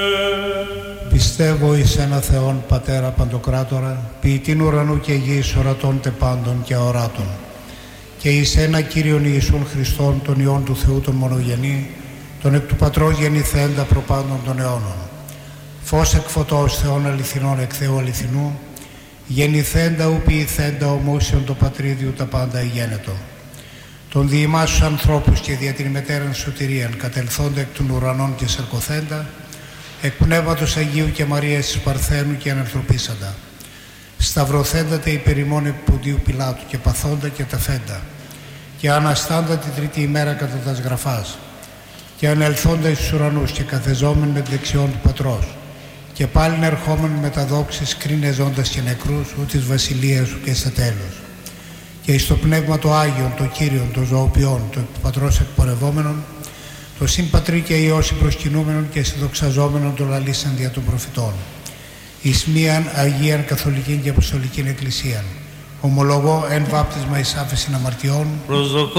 Πιστεύω εις ένα Θεόν Πατέρα Παντοκράτορα, ποιητήν ουρανού και γης, ορατών τε πάντων και αοράτων, και εις ένα Κύριον Ιησούν Χριστόν, τον Υιόν του Θεού τον μονογενή, τον εκ του Πατρός γεννηθέντα προπάντων των αιώνων, φως εκ φωτός Θεών αληθινών εκ Θεού αληθινού, γεννηθέντα ου ποιηθέντα ομούσιον το πατρίδιου τα πάντα ηγένετο, των διημάσους ανθρώπους και δια την μετέραν σωτηρίαν κατελθόντα εκ των ουρανών και σαρκοθέντα, εκ Πνεύματος Αγίου και Μαρίας της Παρθένου και ανανθρωπίσαντα, σταυρωθέντατε υπερ ημών επί Ποντίου Πιλάτου και παθόντα και ταφέντα, και αναστάντα την τρίτη ημέρα κατά τας γραφάς, και ανελθόντα εις τους ουρανούς και καθεζόμεν με δεξιόν του Πατρός, και πάλιν ερχόμεν με τα δόξης κρίνε ζώντας και νεκρούς, ου της βασιλείας σου και στα τέλος. Και εις το Πνεύμα το Άγιον, το Κύριον, το ζωοποιόν, το Πατρός εκπορευόμενον, το συμπατρί και Υιός προσκυνούμενον και συνδοξαζόμενον το λαλήσαν δια των προφητών. Εις μίαν Αγίαν Καθολικήν και Αποστολικήν Εκκλησίαν, ομολογώ εν βάπτισμα εις άφεσιν αμαρτιών,